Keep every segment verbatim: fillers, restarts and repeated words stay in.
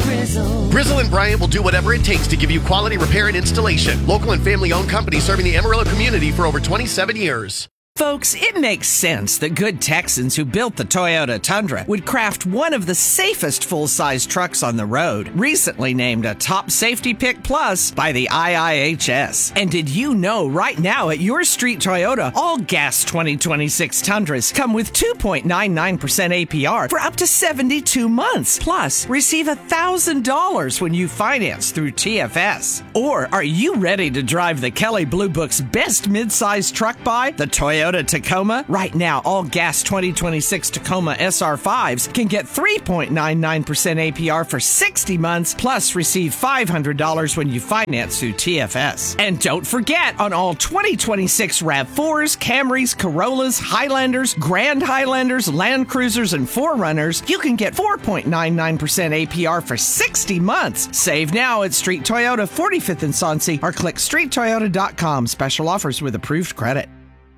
Grizzle. Grizzle and Bryant will do whatever it takes to give you quality repair and installation. Local and family-owned company serving the Amarillo community for over twenty-seven years. Folks, it makes sense that good Texans who built the Toyota Tundra would craft one of the safest full-size trucks on the road, recently named a Top Safety Pick Plus by the I I H S. And did you know right now at your street Toyota, all gas twenty twenty-six Tundras come with two point nine nine percent A P R for up to seventy-two months. Plus, receive one thousand dollars when you finance through T F S. Or are you ready to drive the Kelley Blue Book's best midsize truck buy, the Toyota Tacoma? Right now, all gas twenty twenty-six Tacoma S R fives can get three point nine nine percent A P R for sixty months, plus receive five hundred dollars when you finance through T F S. And don't forget, on all twenty twenty-six RAV fours, Camrys, Corollas, Highlanders, Grand Highlanders, Land Cruisers, and four runners, you can get four point nine nine percent A P R for sixty months. Save now at Street Toyota, forty-fifth and Soncy, or click street toyota dot com. Special offers with approved credit.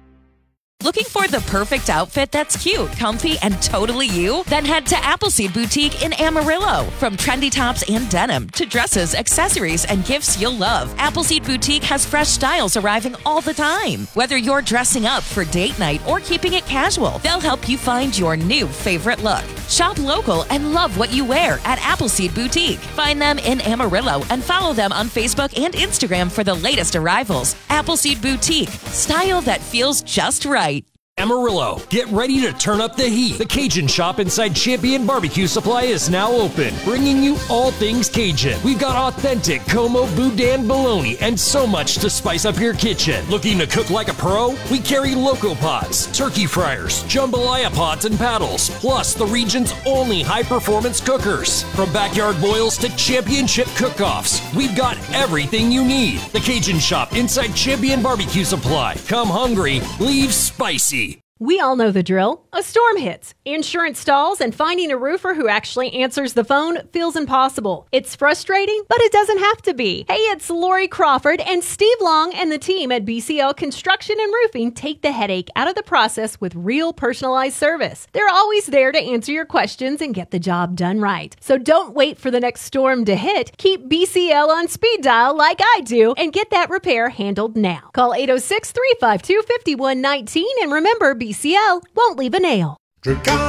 Looking for the perfect outfit that's cute, comfy, and totally you? Then head to Appleseed Boutique in Amarillo. From trendy tops and denim to dresses, accessories, and gifts you'll love, Appleseed Boutique has fresh styles arriving all the time. Whether you're dressing up for date night or keeping it casual, they'll help you find your new favorite look. Shop local and love what you wear at Appleseed Boutique. Find them in Amarillo and follow them on Facebook and Instagram for the latest arrivals. Appleseed Boutique, style that feels just right. Amarillo, get ready to turn up the heat. The Cajun Shop inside Champion Barbecue Supply is now open, bringing you all things Cajun. We've got authentic Como Boudin bologna and so much to spice up your kitchen. Looking to cook like a pro? We carry loco pots, turkey fryers, jambalaya pots and paddles, plus the region's only high-performance cookers. From backyard boils to championship cook-offs, we've got everything you need. The Cajun Shop inside Champion Barbecue Supply. Come hungry, leave spicy. We all know the drill. A storm hits, insurance stalls, and finding a roofer who actually answers the phone feels impossible. It's frustrating, but it doesn't have to be. Hey, it's Lori Crawford, and Steve Long and the team at B C L Construction and Roofing take the headache out of the process with real personalized service. They're always there to answer your questions and get the job done right. So don't wait for the next storm to hit. Keep B C L on speed dial like I do and get that repair handled now. Call eight oh six, three five two, five one one nine and remember, B C L won't leave a nail.